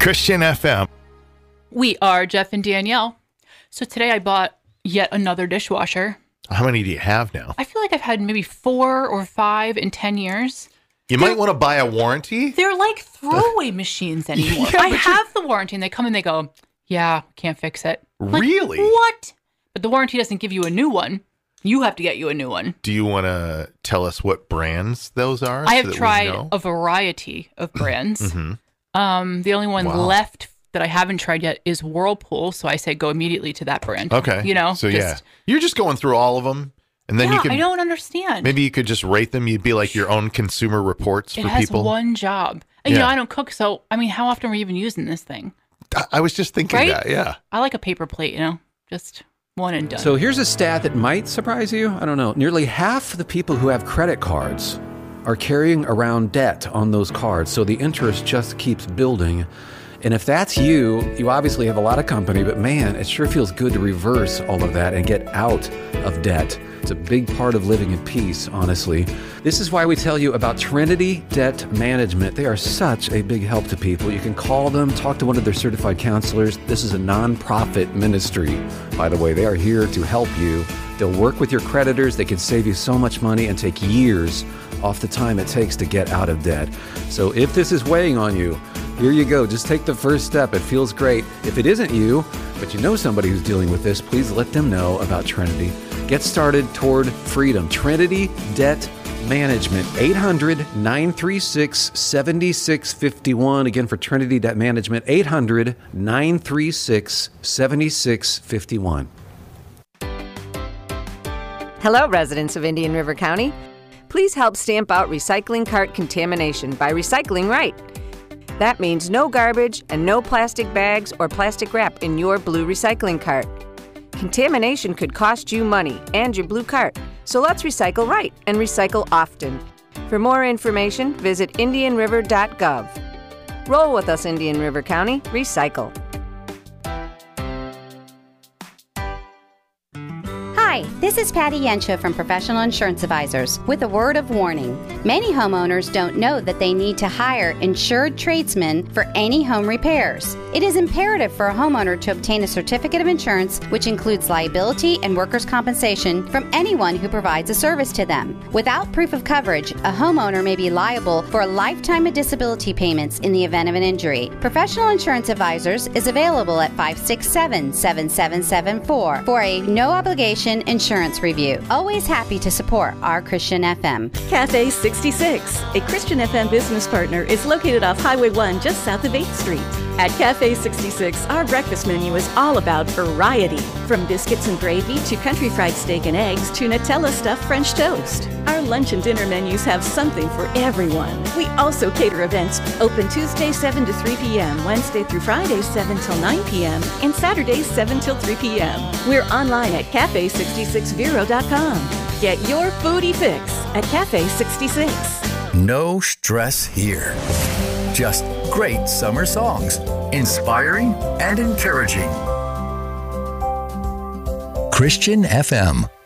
Christian FM. We are Jeff and Danielle. So today I bought yet another dishwasher. How many do you have now? I feel like I've had maybe 4 or 5 in 10 years. You might want to buy a warranty. They're like throwaway machines anymore. I have the warranty and they come and they go, yeah, can't fix it. Really? Like, what? But the warranty doesn't give you a new one. You have to get you a new one. Do you want to tell us what brands those are? I have tried a variety of brands. The only one left that I haven't tried yet is Whirlpool. So I say go immediately to that brand. Okay. You know? So you're just going through all of them. And then you can, I don't understand. Maybe you could just rate them. You'd be like your own consumer reports for people. It has one job. And, you know, I don't cook. So, I mean, how often are we even using this thing? I was just thinking that, yeah. I like a paper plate, you know, just one and done. So here's a stat that might surprise you. I don't know. Nearly half the people who have credit cards are carrying around debt on those cards. So the interest just keeps building. And if that's you, you obviously have a lot of company, but man, it sure feels good to reverse all of that and get out of debt. It's a big part of living in peace, honestly. This is why we tell you about Trinity Debt Management. They are such a big help to people. You can call them, talk to one of their certified counselors. This is a nonprofit ministry, by the way. They are here to help you. They'll work with your creditors. They can save you so much money and take years off the time it takes to get out of debt. So if this is weighing on you, here you go. Just take the first step. It feels great. If it isn't you, but you know somebody who's dealing with this, please let them know about Trinity. Get started toward freedom. Trinity Debt Management, 800-936-7651. Again, for Trinity Debt Management, 800-936-7651. Hello, residents of Indian River County. Please help stamp out recycling cart contamination by recycling right. That means no garbage and no plastic bags or plastic wrap in your blue recycling cart. Contamination could cost you money and your blue cart, so let's recycle right and recycle often. For more information, visit indianriver.gov. Roll with us, Indian River County. Recycle. Hi, this is Patty Yensha from Professional Insurance Advisors with a word of warning. Many homeowners don't know that they need to hire insured tradesmen for any home repairs. It is imperative for a homeowner to obtain a certificate of insurance, which includes liability and workers' compensation from anyone who provides a service to them. Without proof of coverage, a homeowner may be liable for a lifetime of disability payments in the event of an injury. Professional Insurance Advisors is available at 567-7774 for a no-obligation insurance review. Always happy to support our Christian FM. Cafe 66, a Christian FM business partner, is located off Highway 1 just south of 8th Street. At Cafe 66, our breakfast menu is all about variety, from biscuits and gravy to country fried steak and eggs to Nutella stuffed French toast. Our lunch and dinner menus have something for everyone. We also cater events, open Tuesday 7 to 3 p.m., Wednesday through Friday 7 till 9 p.m., and Saturdays 7 till 3 p.m. We're online at cafe66vero.com. Get your foodie fix at Cafe 66. No stress here. Just great summer songs, inspiring and encouraging. Christian FM.